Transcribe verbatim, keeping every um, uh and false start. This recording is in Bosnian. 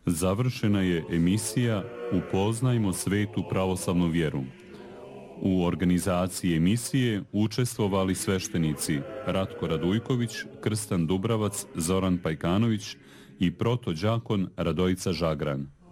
Završena je emisija Upoznajmo svetu pravoslavnu vjeru. U organizaciji emisije učestvovali sveštenici Ratko Radujković, Krstan Dubravac, Zoran Pajkanović i protođakon Radojica Žagran.